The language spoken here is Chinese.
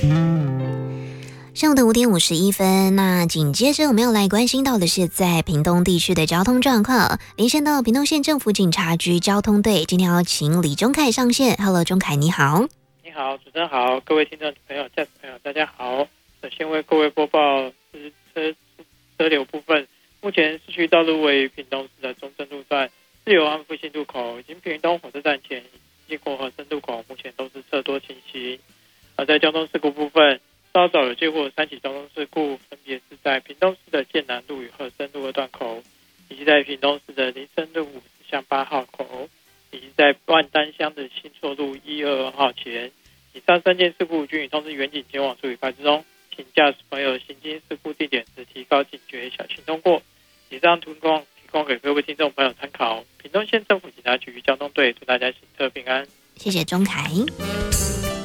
上午的5:51，那紧接着我们要来关心到的是在屏东地区的交通状况，连线到屏东县政府警察局交通队，今天要请李忠凯上线。Hello， 忠凯你好。 你好，主持人好，各位听众朋友、驾驶朋友，大家好。首先为各位播报车流部分，目前市区道路位于屏东市的中正路段、自由安复兴路口以及屏东火车站前经过和生路口，目前都是车多情形。而在交通事故部分，稍早有接获3起交通事故，分别是在屏东市的剑南路与和生路的段口，以及在屏东市的林森路50巷8号口，以及在万丹乡的新错路122号前。以上3件事故均已通知远警前往处理发之中，请驾驶朋友行经事故地点时提高警觉，小心通过。以上情况提供给各位听众朋友参考。屏东县政府警察局交通队祝大家行车平安。 谢谢钟凯。